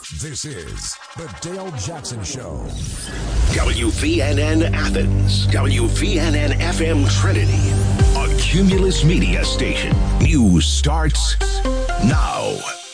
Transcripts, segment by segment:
This is the Dale Jackson Show. WVNN Athens, WVNN FM Trinity, a Cumulus Media station. News starts now.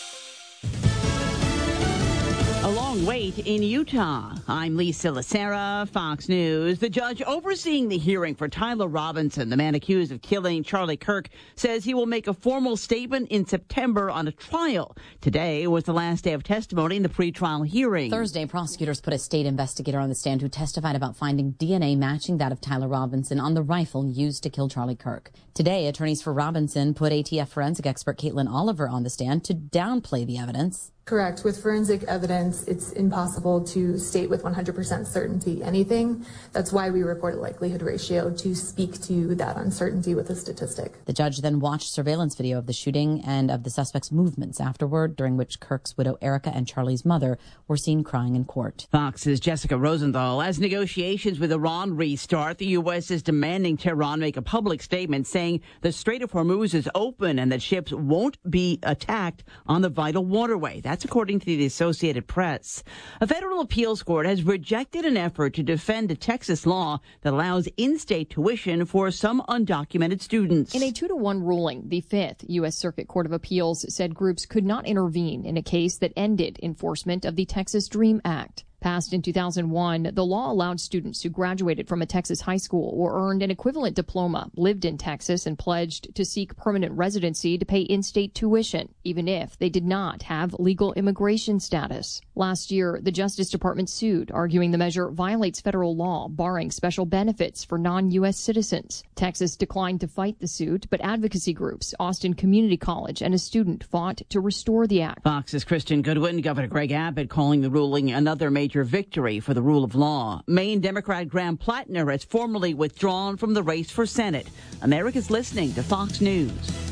A long wait in Utah. I'm Lisa Lacera, Fox News. The judge overseeing the hearing for Tyler Robinson, the man accused of killing Charlie Kirk, says he will make a formal statement in September on a trial. Today was the last day of testimony in the pretrial hearing. Thursday, prosecutors put a state investigator on the stand who testified about finding DNA matching that of Tyler Robinson on the rifle used to kill Charlie Kirk. Today, attorneys for Robinson put ATF forensic expert Caitlin Oliver on the stand to downplay the evidence. Correct. With forensic evidence, it's impossible to state with 100% certainty anything. That's why we report a likelihood ratio to speak to that uncertainty with a statistic. The judge then watched surveillance video of the shooting and of the suspect's movements afterward, during which Kirk's widow Erica and Charlie's mother were seen crying in court. Fox's Jessica Rosenthal. As negotiations with Iran restart, the U.S. is demanding Tehran make a public statement saying the Strait of Hormuz is open and that ships won't be attacked on the vital waterway. That's according to the Associated Press. A federal appeals court has rejected an effort to defend a Texas law that allows in-state tuition for some undocumented students. In a 2-1 ruling, the Fifth U.S. Circuit Court of Appeals said groups could not intervene in a case that ended enforcement of the Texas DREAM Act. Passed in 2001, the law allowed students who graduated from a Texas high school or earned an equivalent diploma, lived in Texas, and pledged to seek permanent residency to pay in-state tuition, even if they did not have legal immigration status. Last year, the Justice Department sued, arguing the measure violates federal law, barring special benefits for non-U.S. citizens. Texas declined to fight the suit, but advocacy groups, Austin Community College, and a student fought to restore the act. Fox's Kristen Goodwin. Governor Greg Abbott calling the ruling another major victory for the rule of law. Maine Democrat Graham Plattner has formally withdrawn from the race for Senate. America's listening to Fox News.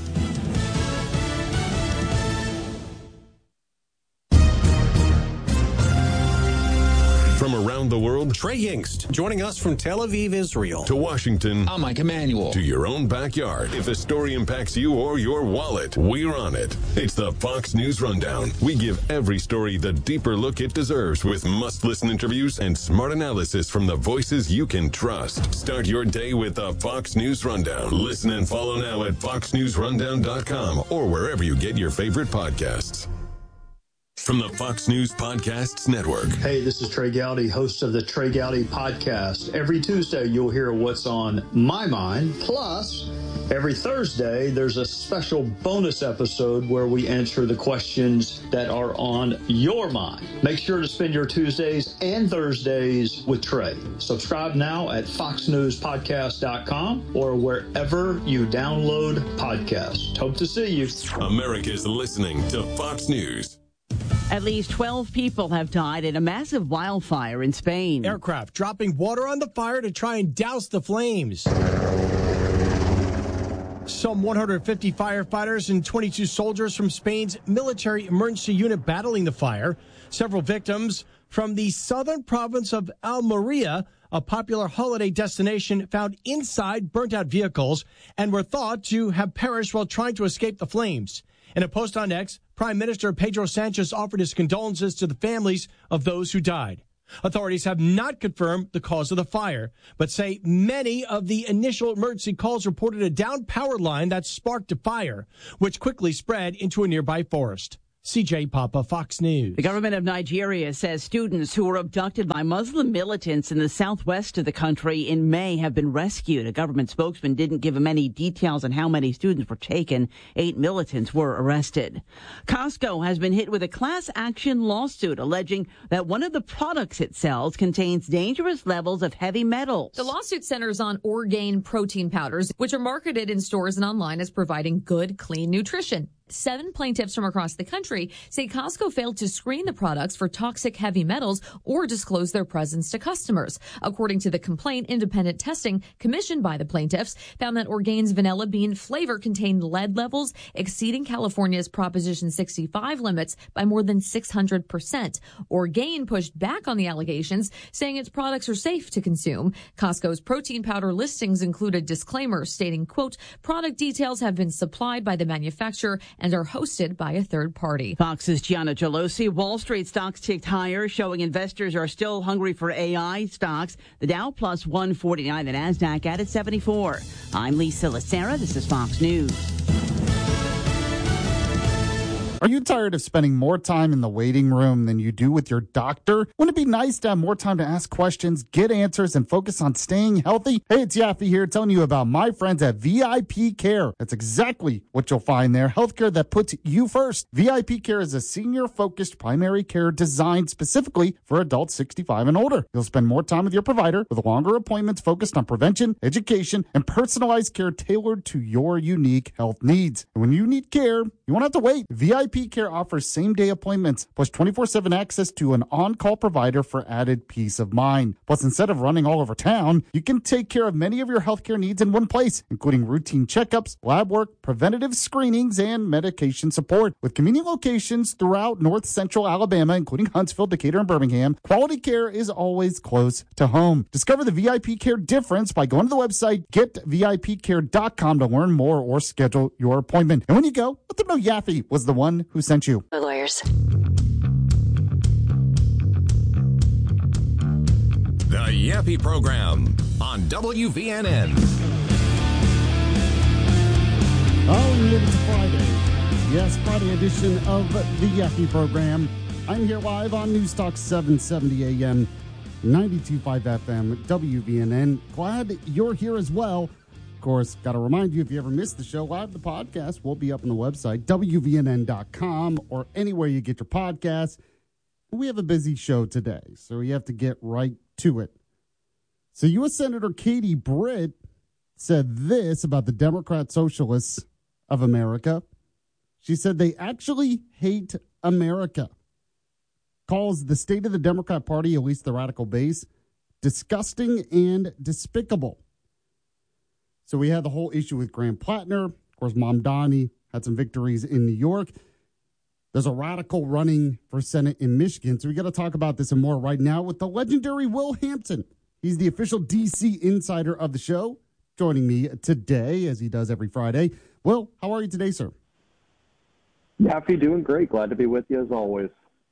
From around the world, Trey Yingst, joining us from Tel Aviv, Israel. To Washington, I'm Mike Emanuel. To your own backyard. If a story impacts you or your wallet, we're on it. It's the Fox News Rundown. We give every story the deeper look it deserves with must-listen interviews and smart analysis from the voices you can trust. Start your day with the Fox News Rundown. Listen and follow now at foxnewsrundown.com or wherever you get your favorite podcasts. From the Fox News Podcasts Network. Hey, this is Trey Gowdy, host of the Trey Gowdy Podcast. Every Tuesday, you'll hear what's on my mind. Plus, every Thursday, there's a special bonus episode where we answer the questions that are on your mind. Make sure to spend your Tuesdays and Thursdays with Trey. Subscribe now at foxnewspodcast.com or wherever you download podcasts. Hope to see you. America's listening to Fox News. At least 12 people have died in a massive wildfire in Spain. Aircraft dropping water on the fire to try and douse the flames. Some 150 firefighters and 22 soldiers from Spain's military emergency unit battling the fire. Several victims from the southern province of Almeria, a popular holiday destination, found inside burnt-out vehicles and were thought to have perished while trying to escape the flames. In a post on X, Prime Minister Pedro Sanchez offered his condolences to the families of those who died. Authorities have not confirmed the cause of the fire, but say many of the initial emergency calls reported a downed power line that sparked a fire, which quickly spread into a nearby forest. CJ Papa, Fox News. The government of Nigeria says students who were abducted by Muslim militants in the southwest of the country in May have been rescued. A government spokesman didn't give him any details on how many students were taken. 8 militants were arrested. Costco has been hit with a class action lawsuit alleging that one of the products it sells contains dangerous levels of heavy metals. The lawsuit centers on Orgain protein powders, which are marketed in stores and online as providing good, clean nutrition. 7 plaintiffs from across the country say Costco failed to screen the products for toxic heavy metals or disclose their presence to customers. According to the complaint, independent testing commissioned by the plaintiffs found that Orgain's vanilla bean flavor contained lead levels exceeding California's Proposition 65 limits by more than 600%. Orgain pushed back on the allegations, saying its products are safe to consume. Costco's protein powder listings include a disclaimer stating, quote, product details have been supplied by the manufacturer and are hosted by a third party. Fox's Gianna Gelosi. Wall Street stocks ticked higher, showing investors are still hungry for AI stocks. The Dow plus 149, the NASDAQ added 74. I'm Lisa Lacera. This is Fox News. Are you tired of spending more time in the waiting room than you do with your doctor? Wouldn't it be nice to have more time to ask questions, get answers, and focus on staying healthy? Hey, it's Yaffe here telling you about my friends at VIP Care. That's exactly what you'll find there. Healthcare that puts you first. VIP Care is a senior-focused primary care designed specifically for adults 65 and older. You'll spend more time with your provider with longer appointments focused on prevention, education, and personalized care tailored to your unique health needs. And when you need care, you won't have to wait. VIP Care offers same-day appointments, plus 24/7 access to an on-call provider for added peace of mind. Plus, instead of running all over town, you can take care of many of your healthcare needs in one place, including routine checkups, lab work, preventative screenings, and medication support. With convenient locations throughout North Central Alabama, including Huntsville, Decatur, and Birmingham, quality care is always close to home. Discover the VIP Care difference by going to the website getvipcare.com to learn more or schedule your appointment. And when you go, let them know Yaffe was the one who sent you. The lawyers. The Yaffe Program on WVNN. Oh, we made it to Friday. Yes, Friday edition of the Yaffe Program. I'm here live on News Talk 770 AM, 92.5 FM, WVNN. Glad you're here as well. Of course, got to remind you, if you ever missed the show, live the podcast will be up on the website, WVNN.com, or anywhere you get your podcasts. We have a busy show today, so we have to get right to it. So U.S. Senator Katie Britt said this about the Democrat Socialists of America. She said they actually hate America. Calls the state of the Democrat Party, at least the radical base, disgusting and despicable. So we had the whole issue with Graham Plattner. Of course, Mamdani had some victories in New York. There's a radical running for Senate in Michigan. So we got to talk about this and more right now with the legendary Will Hampton. He's the official D.C. insider of the show, joining me today, as he does every Friday. Will, how are you today, sir? Yaffe, doing great. Glad to be with you as always.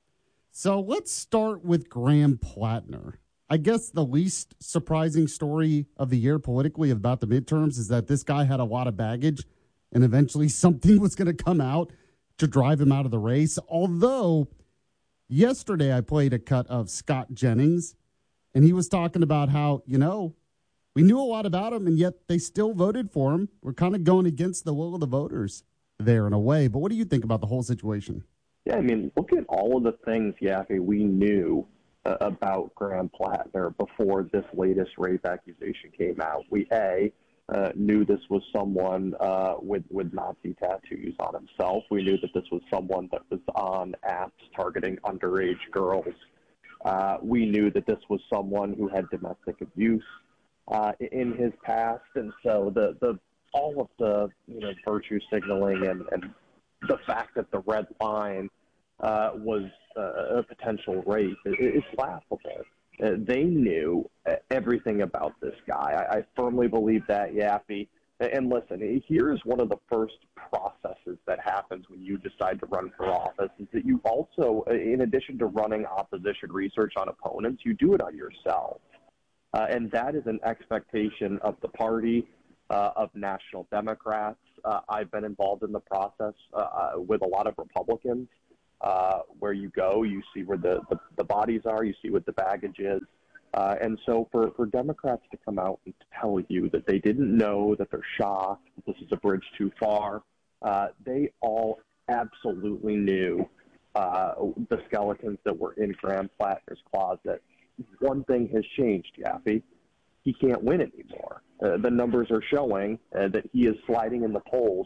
So let's start with Graham Plattner. I guess the least surprising story of the year politically about the midterms is that this guy had a lot of baggage and eventually something was going to come out to drive him out of the race. Although yesterday I played a cut of Scott Jennings and he was talking about how, we knew a lot about him and yet they still voted for him. We're kind of going against the will of the voters there in a way. But what do you think about the whole situation? Yeah, look at all of the things, Yaffe, we knew about Graham Plattner before this latest rape accusation came out. We knew this was someone with Nazi tattoos on himself. We knew that this was someone that was on apps targeting underage girls. We knew that this was someone who had domestic abuse in his past, and so all of the virtue signaling and the fact that the red line was a potential rape is laughable. They knew everything about this guy. I firmly believe that, Yaffe. And listen, here's one of the first processes that happens when you decide to run for office is that you also, in addition to running opposition research on opponents, you do it on yourself. And that is an expectation of the party, of National Democrats. I've been involved in the process with a lot of Republicans. Where you go, you see where the bodies are, you see what the baggage is. And so for Democrats to come out and tell you that they didn't know, that they're shocked, that this is a bridge too far, they all absolutely knew the skeletons that were in Graham Plattner's closet. One thing has changed, Yaffe. He can't win anymore. The numbers are showing that he is sliding in the polls.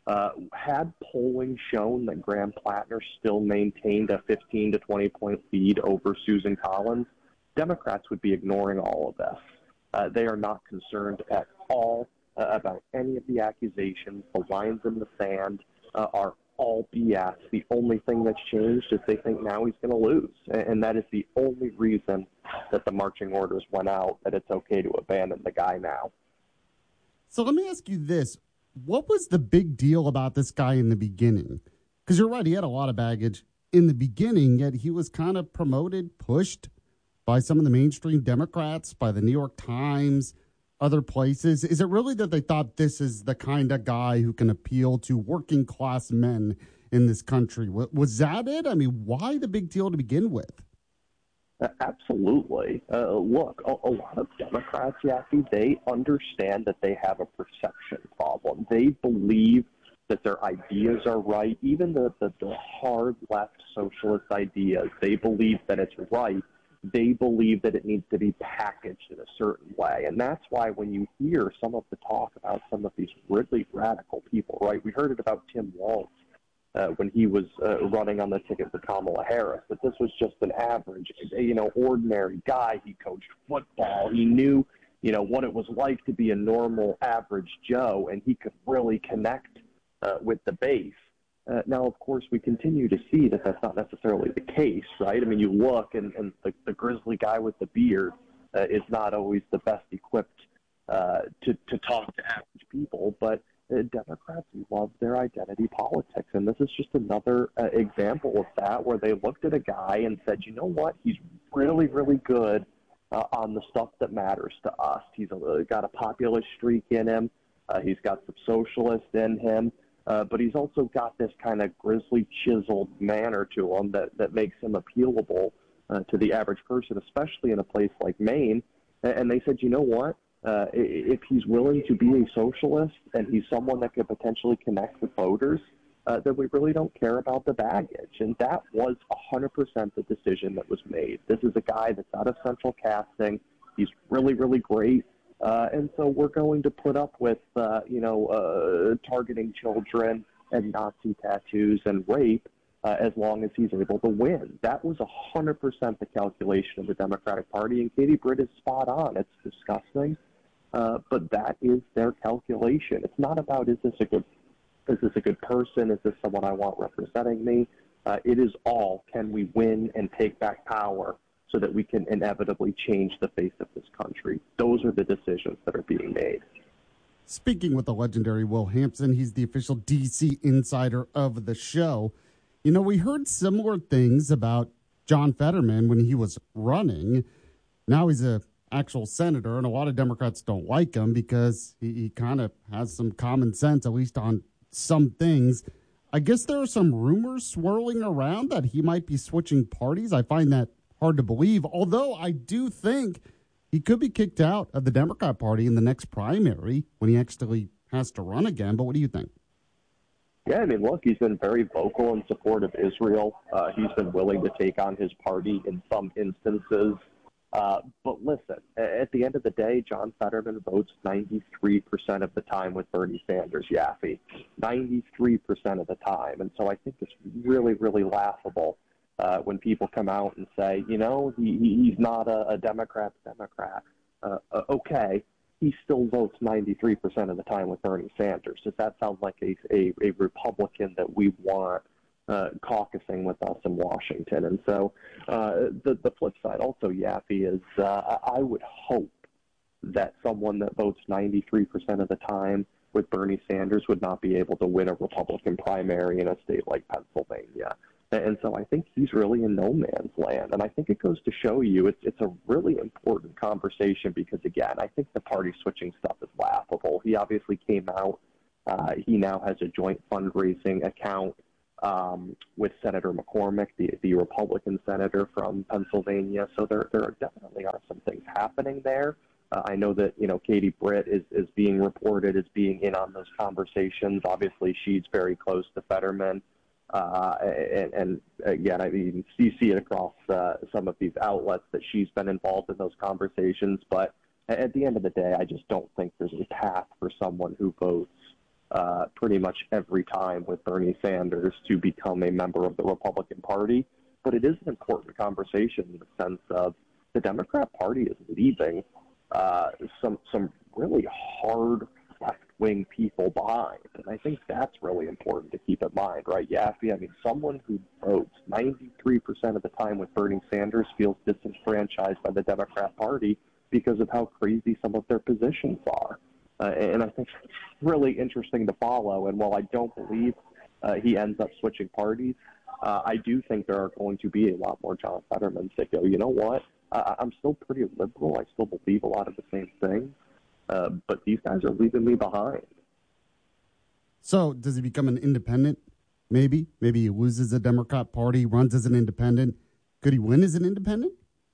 Had polling shown that Graham Plattner still maintained a 15 to 20 point lead over Susan Collins, Democrats would be ignoring all of this. They are not concerned at all about any of the accusations. The lines in the sand are all BS. The only thing that's changed is they think now he's going to lose. And that is the only reason that the marching orders went out, that it's okay to abandon the guy now. So let me ask you this. what was the big deal about this guy in the beginning? Because you're right, he had a lot of baggage in the beginning, yet he was kind of promoted, pushed by some of the mainstream Democrats, by the New York Times, other places. Is it really that they thought this is the kind of guy who can appeal to working class men in this country? Was that it? I mean, why the big deal to begin with? Absolutely. Look, a lot of Democrats, Yaffe, they understand that they have a perception problem. They believe that their ideas are right, even the hard left socialist ideas. They believe that it's right. They believe that it needs to be packaged in a certain way. And that's why when you hear some of the talk about some of these really radical people, right? We heard it about Tim Walz when he was running on the ticket for Kamala Harris, that this was just an average, ordinary guy. He coached football. He knew, what it was like to be a normal average Joe, and he could really connect with the base. Now, of course, we continue to see that that's not necessarily the case, right? I mean, you look, and the grizzly guy with the beard is not always the best equipped to talk to average people, but Democrats love their identity politics, and this is just another example of that, where they looked at a guy and said, you know what, he's really, really good on the stuff that matters to us. He's got a populist streak in him. He's got some socialist in him. But he's also got this kind of grisly, chiseled manner to him that makes him appealable to the average person, especially in a place like Maine. And they said, you know what? If he's willing to be a socialist and he's someone that could potentially connect with voters, then we really don't care about the baggage. And that was 100% the decision that was made. This is a guy that's out of central casting. He's really, really great. And so we're going to put up with, targeting children and Nazi tattoos and rape as long as he's able to win. That was 100% the calculation of the Democratic Party, and Katie Britt is spot on. It's disgusting, but that is their calculation. It's not about is this a good person? Is this someone I want representing me? It is all, can we win and take back power so that we can inevitably change the face of this country? Those are the decisions that are being made. Speaking with the legendary Will Hampson, he's the official D.C. insider of the show. We heard similar things about John Fetterman when he was running. Now he's an actual senator, and a lot of Democrats don't like him because he kind of has some common sense, at least on some things. I guess there are some rumors swirling around that he might be switching parties. I find that hard to believe, although I do think he could be kicked out of the Democrat Party in the next primary when he actually has to run again. But what do you think? Yeah, I mean, look, he's been very vocal in support of Israel. He's been willing to take on his party in some instances. But listen, at the end of the day, John Fetterman votes 93% of the time with Bernie Sanders, Yaffe. 93% of the time. And so I think it's really, really laughable when people come out and say, he's not a Democrat's Democrat. Okay, he still votes 93% of the time with Bernie Sanders. Does that sound like a Republican that we want caucusing with us in Washington? And so the flip side also, Yaffe, is I would hope that someone that votes 93% of the time with Bernie Sanders would not be able to win a Republican primary in a state like Pennsylvania. And so I think he's really in no man's land. And I think it goes to show you it's a really important conversation because, again, I think the party switching stuff is laughable. He obviously came out. He now has a joint fundraising account with Senator McCormick, the Republican senator from Pennsylvania. So there definitely are some things happening there. I know that, Katie Britt is being reported as being in on those conversations. Obviously, she's very close to Fetterman. And again, I mean, you see it across some of these outlets that she's been involved in those conversations. But at the end of the day, I just don't think there's a path for someone who votes pretty much every time with Bernie Sanders to become a member of the Republican Party. But it is an important conversation in the sense of the Democrat Party is leaving some really hard left-wing people behind. And I think that's really important to keep in mind, right, Yaffe? I mean, someone who votes 93% of the time with Bernie Sanders feels disenfranchised by the Democrat Party because of how crazy some of their positions are. And I think really interesting to follow. And while I don't believe he ends up switching parties, I do think there are going to be a lot more John Fettermans that go, you know what, I'm still pretty liberal. I still believe a lot of the same things, but these guys are leaving me behind. So does he become an independent? Maybe he loses the Democrat Party, runs as an independent. Could he win as an independent?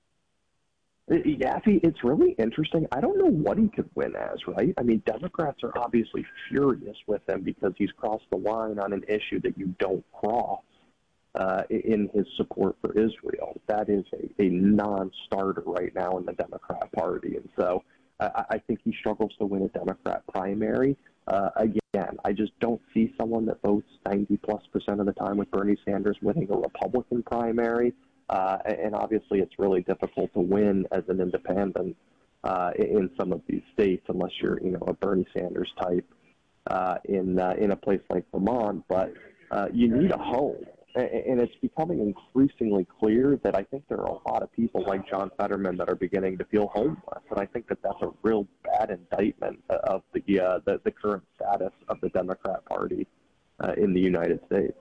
Yeah, it's really interesting. I don't know what he could win as, right? I mean, Democrats are obviously furious with him because he's crossed the line on an issue that you don't cross in his support for Israel. That is a non-starter right now in the Democrat Party. And so I think he struggles to win a Democrat primary. Again, I just don't see someone that votes 90+% of the time with Bernie Sanders winning a Republican primary. And obviously, it's really difficult to win as an independent in some of these states, unless you're, a Bernie Sanders type in a place like Vermont. But you need a home, and it's becoming increasingly clear that I think there are a lot of people like John Fetterman that are beginning to feel homeless, and I think that that's a real bad indictment of the current status of the Democrat Party in the United States.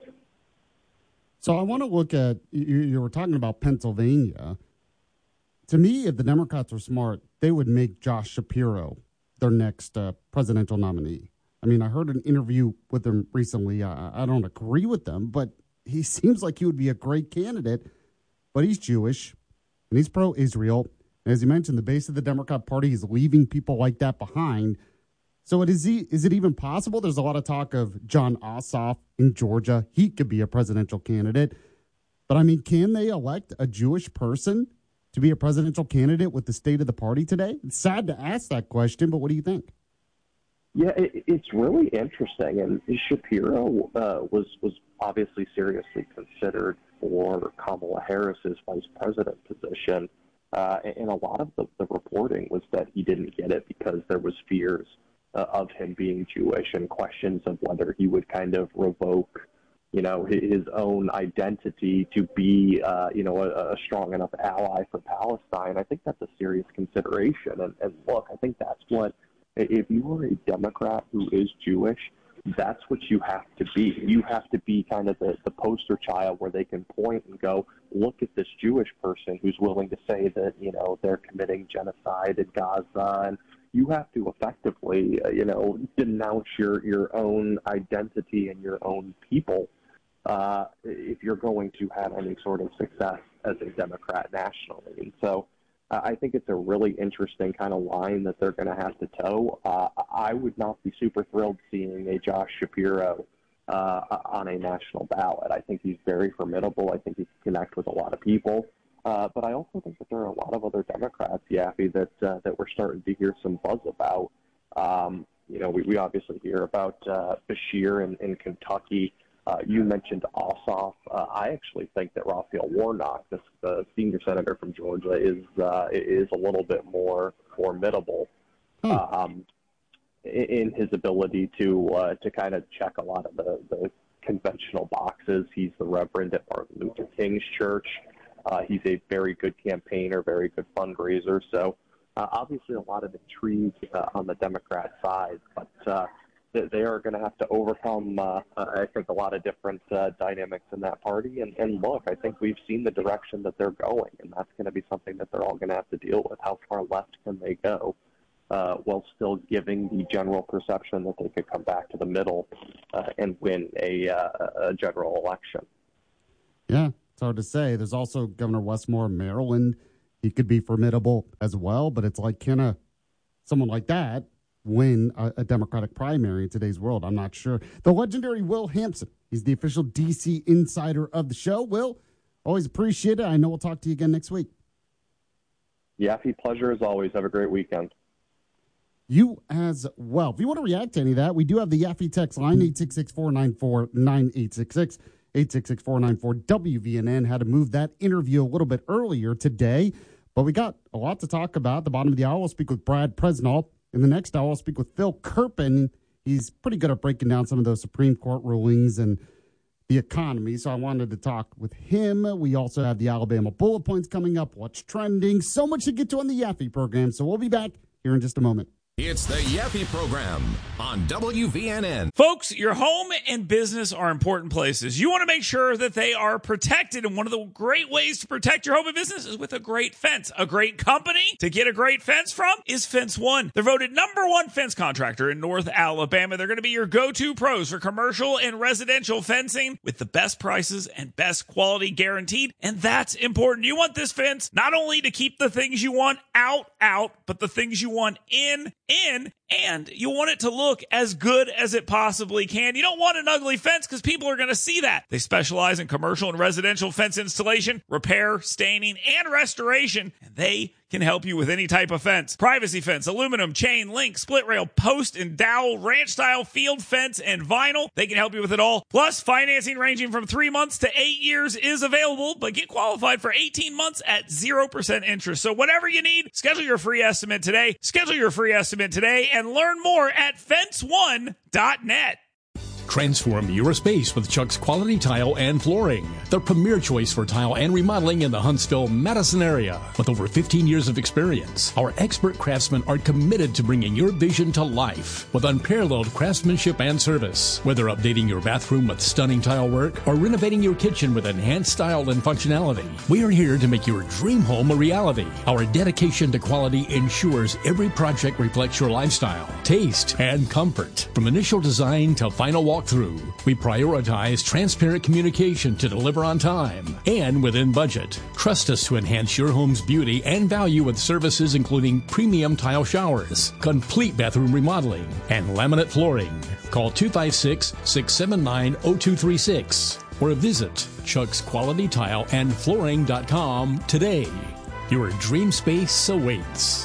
So I want to look at, you were talking about Pennsylvania. To me, if the Democrats were smart, they would make Josh Shapiro their next presidential nominee. I mean, I heard an interview with him recently. I don't agree with them, but he seems like he would be a great candidate. But he's Jewish, and he's pro-Israel. And as you mentioned, the base of the Democrat Party is leaving people like that behind. So is it even possible? There's a lot of talk of Jon Ossoff in Georgia. He could be a presidential candidate. But, I mean, can they elect a Jewish person to be a presidential candidate with the state of the party today? It's sad to ask that question, but what do you think? Yeah, it's really interesting. And Shapiro was obviously seriously considered for Kamala Harris's vice president position. And a lot of the reporting was that he didn't get it because there was fears of him being Jewish and questions of whether he would kind of revoke, his own identity to be, a strong enough ally for Palestine. I think that's a serious consideration. And look, I think that's what, if you are a Democrat who is Jewish, that's what you have to be. You have to be kind of the poster child where they can point and go, look at this Jewish person who's willing to say that, they're committing genocide in Gaza. And you have to effectively, denounce your own identity and your own people if you're going to have any sort of success as a Democrat nationally. And so I think it's a really interesting kind of line that they're going to have to toe. I would not be super thrilled seeing a Josh Shapiro on a national ballot. I think he's very formidable. I think he can connect with a lot of people. But I also think that there are a lot of other Democrats, Yaffe, that we're starting to hear some buzz about. We obviously hear about Beshear in Kentucky. You mentioned Ossoff. I actually think that Raphael Warnock, the senior senator from Georgia, is a little bit more formidable in his ability to kind of check a lot of the conventional boxes. He's the reverend at Martin Luther King's church. He's a very good campaigner, very good fundraiser. So obviously a lot of intrigue on the Democrat side, but they are going to have to overcome, I think, a lot of different dynamics in that party. And look, I think we've seen the direction that they're going, and that's going to be something that they're all going to have to deal with. How far left can they go while still giving the general perception that they could come back to the middle and win a general election? Yeah. It's hard to say. There's also Governor Westmore of Maryland. He could be formidable as well, but it's like, can someone like that win a Democratic primary in today's world? I'm not sure. The legendary Will Hampson. He's the official D.C. insider of the show. Will, always appreciate it. I know we'll talk to you again next week. Yaffe, pleasure as always. Have a great weekend. You as well. If you want to react to any of that, we do have the Yaffe text line, 866-494-9866. 866-494-WVNN. Had to move that interview a little bit earlier today, but we got a lot to talk about. At the bottom of the hour, we'll speak with Brad Presnall. In the next hour, I'll speak with Phil Kerpen. He's pretty good at breaking down some of those Supreme Court rulings and the economy, so I wanted to talk with him. We also have the Alabama bullet points coming up, what's trending. So much to get to on the Yaffe program, so we'll be back here in just a moment. It's the Yappy Program on WVNN. Folks, your home and business are important places. You want to make sure that they are protected, and one of the great ways to protect your home and business is with a great fence. A great company to get a great fence from is Fence One. They're voted #1 fence contractor in North Alabama. They're going to be your go-to pros for commercial and residential fencing with the best prices and best quality guaranteed, and that's important. You want this fence not only to keep the things you want out, but the things you want in, and you want it to look as good as it possibly can. You don't want an ugly fence because people are going to see that. They specialize in commercial and residential fence installation, repair, staining, and restoration, and they can help you with any type of fence. Privacy fence, aluminum, chain, link, split rail, post and dowel, ranch style, field fence, and vinyl. They can help you with it all. Plus, financing ranging from 3 months to 8 years is available, but get qualified for 18 months at 0% interest. So whatever you need, schedule your free estimate today. And learn more at fence1.net. Transform your space with Chuck's Quality Tile and Flooring, the premier choice for tile and remodeling in the Huntsville-Madison area. With over 15 years of experience, our expert craftsmen are committed to bringing your vision to life with unparalleled craftsmanship and service. Whether updating your bathroom with stunning tile work or renovating your kitchen with enhanced style and functionality, we are here to make your dream home a reality. Our dedication to quality ensures every project reflects your lifestyle, taste, and comfort. From initial design to final walkthrough, we prioritize transparent communication to deliver on time and within budget. Trust us to enhance your home's beauty and value with services including premium tile showers, complete bathroom remodeling, and laminate flooring. Call 256-679-0236 or visit chucksqualitytileandflooring.com today. Your dream space awaits.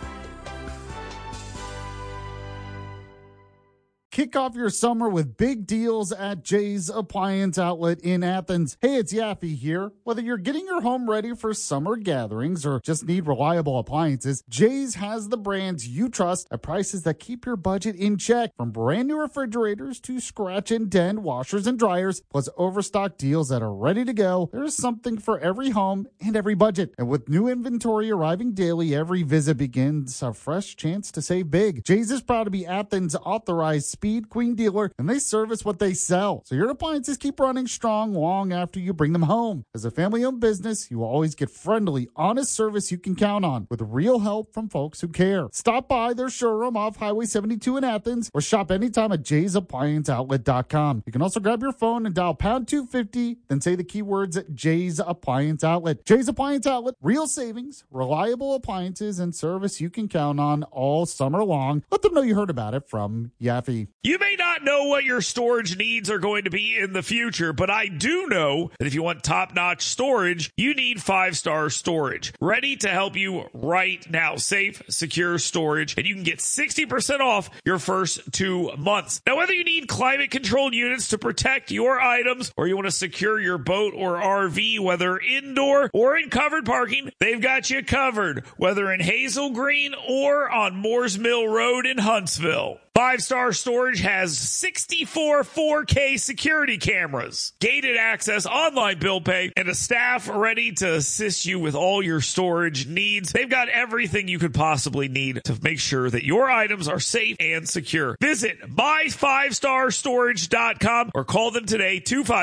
Kick off your summer with big deals at Jay's Appliance Outlet in Athens. Hey, it's Yaffee here. Whether you're getting your home ready for summer gatherings or just need reliable appliances, Jay's has the brands you trust at prices that keep your budget in check. From brand new refrigerators to scratch and dent washers and dryers, plus overstock deals that are ready to go, there's something for every home and every budget. And with new inventory arriving daily, every visit begins a fresh chance to save big. Jay's is proud to be Athens' authorized Speed Queen dealer, and they service what they sell. So your appliances keep running strong long after you bring them home. As a family-owned business, you will always get friendly, honest service you can count on with real help from folks who care. Stop by their showroom off Highway 72 in Athens or shop anytime at jaysapplianceoutlet.com. You can also grab your phone and dial pound 250, then say the keywords at Jay's Appliance Outlet. Jay's Appliance Outlet, real savings, reliable appliances, and service you can count on all summer long. Let them know you heard about it from Yaffee. You may not know what your storage needs are going to be in the future, but I do know that if you want top-notch storage, you need 5-Star Storage. Ready to help you right now. Safe, secure storage, and you can get 60% off your first 2 months. Now, whether you need climate-controlled units to protect your items or you want to secure your boat or RV, whether indoor or in covered parking, they've got you covered, whether in Hazel Green or on Moores Mill Road in Huntsville. 5-Star Storage has 64 4K security cameras, gated access, online bill pay, and a staff ready to assist you with all your storage needs. They've got everything you could possibly need to make sure that your items are safe and secure. Visit my5starstorage.com or call them today,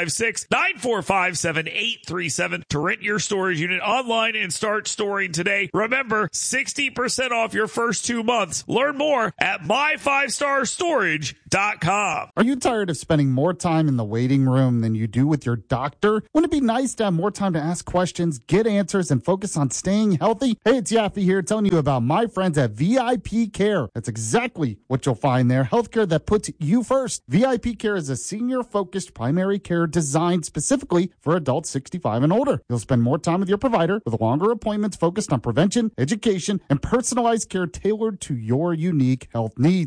256-945-7837 to rent your storage unit online and start storing today. Remember, 60% off your first 2 months. Learn more at my5starstorage.com. Are you tired of spending more time in the waiting room than you do with your doctor? Wouldn't it be nice to have more time to ask questions, get answers, and focus on staying healthy? Hey, it's Yaffee here telling you about my friends at VIP Care. That's exactly what you'll find there. Healthcare that puts you first. VIP Care is a senior-focused primary care designed specifically for adults 65 and older. You'll spend more time with your provider with longer appointments focused on prevention, education, and personalized care tailored to your unique health needs. And when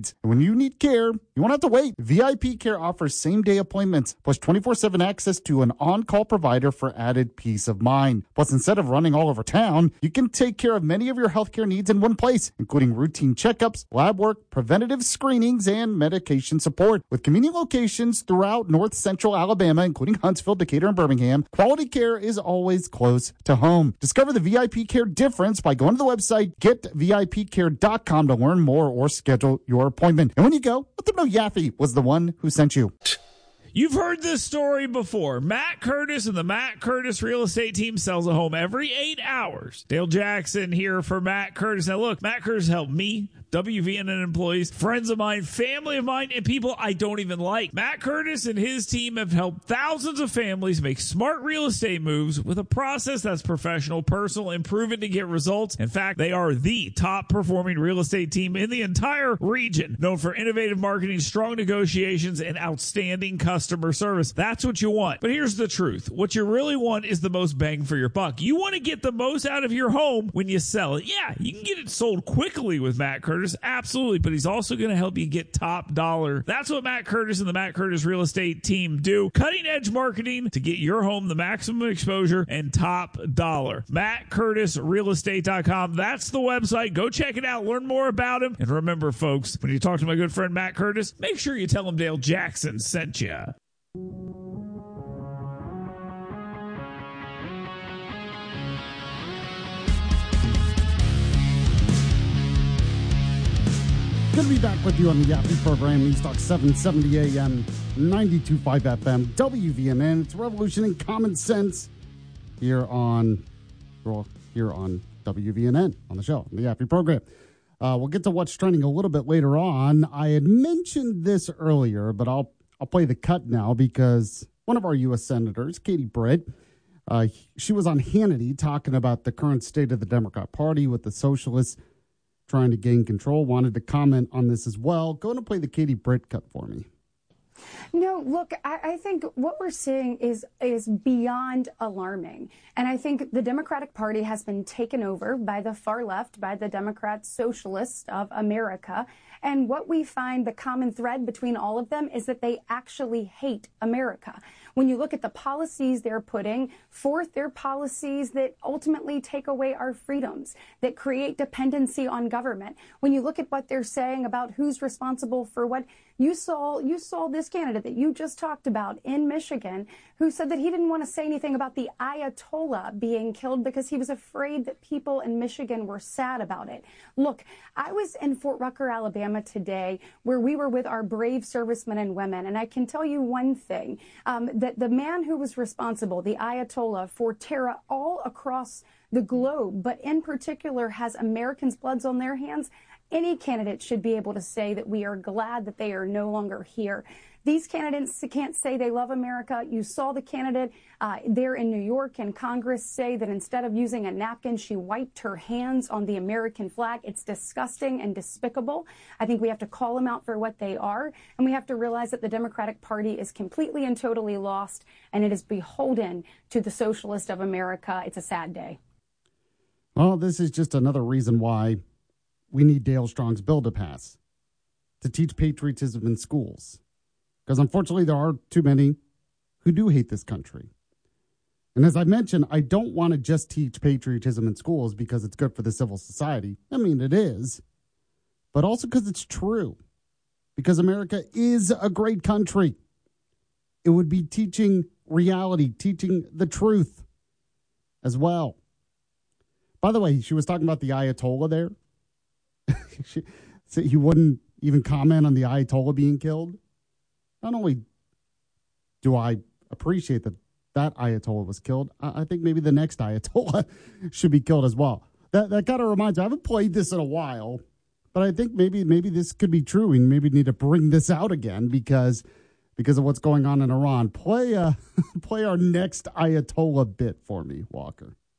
you need care, you won't have to wait. VIP Care offers same-day appointments, plus 24/7 access to an on-call provider for added peace of mind. Plus, instead of running all over town, you can take care of many of your healthcare needs in one place, including routine checkups, lab work, preventative screenings, and medication support. With convenient locations throughout North Central Alabama, including Huntsville, Decatur, and Birmingham, quality care is always close to home. Discover the VIP Care difference by going to the website getvipcare.com to learn more or schedule your appointment. And when you go, let them know Yaffe was the one who sent you. You've heard this story before. Matt Curtis and the Matt Curtis real estate team sells a home every 8 hours. Dale Jackson here for Matt Curtis. Now look, Matt Curtis helped me, WVNN employees, friends of mine, family of mine, and people I don't even like. Matt Curtis and his team have helped thousands of families make smart real estate moves with a process that's professional, personal, and proven to get results. In fact, they are the top performing real estate team in the entire region, known for innovative marketing, strong negotiations, and outstanding customer service. That's what you want. But here's the truth. What you really want is the most bang for your buck. You want to get the most out of your home when you sell it. Yeah, you can get it sold quickly with Matt Curtis. Absolutely. But he's also going to help you get top dollar. That's what Matt Curtis and the Matt Curtis real estate team do. Cutting edge marketing to get your home the maximum exposure and top dollar. MattCurtisRealestate.com. That's the website. Go check it out. Learn more about him. And remember, folks, when you talk to my good friend Matt Curtis, make sure you tell him Dale Jackson sent you. Good to be back with you on the Yaffe program, News Talk 770 AM, 92.5 FM, WVNN. It's Revolution and Common Sense here on WVNN, on the show, the Yaffe program. We'll get to what's trending a little bit later on. I had mentioned this earlier, but I'll play the cut now because one of our U.S. senators, Katie Britt, she was on Hannity talking about the current state of the Democrat Party with the socialists trying to gain control. Wanted to comment on this as well. Go and play the Katie Britt cut for me. No, look, I think what we're seeing is beyond alarming. And I think the Democratic Party has been taken over by the far left, by the Democrat Socialists of America. And what we find the common thread between all of them is that they actually hate America. When you look at the policies they're putting forth, they're policies that ultimately take away our freedoms, that create dependency on government. When you look at what they're saying about who's responsible for what, you saw this candidate that you just talked about in Michigan who said that he didn't want to say anything about the Ayatollah being killed because he was afraid that people in Michigan were sad about it. Look, I was in Fort Rucker, Alabama today where we were with our brave servicemen and women. And I can tell you one thing, that the man who was responsible, the Ayatollah, for terror all across the globe, but in particular has Americans' bloods on their hands, any candidate should be able to say that we are glad that they are no longer here. These candidates can't say they love America. You saw the candidate there in New York in Congress say that instead of using a napkin, she wiped her hands on the American flag. It's disgusting and despicable. I think we have to call them out for what they are. And we have to realize that the Democratic Party is completely and totally lost, and it is beholden to the socialist of America. It's a sad day. Well, this is just another reason why we need Dale Strong's bill to pass, to teach patriotism in schools. Because unfortunately, there are too many who do hate this country. And as I mentioned, I don't want to just teach patriotism in schools because it's good for the civil society. I mean, it is. But also because it's true. Because America is a great country. It would be teaching reality, teaching the truth as well. By the way, she was talking about the Ayatollah there. He wouldn't even comment on the Ayatollah being killed. Not only do I appreciate that Ayatollah was killed, I think maybe the next Ayatollah should be killed as well. That kind of reminds me, I haven't played this in a while, but I think maybe this could be true, and maybe need to bring this out again because of what's going on in Iran. Play our next Ayatollah bit for me, Walker.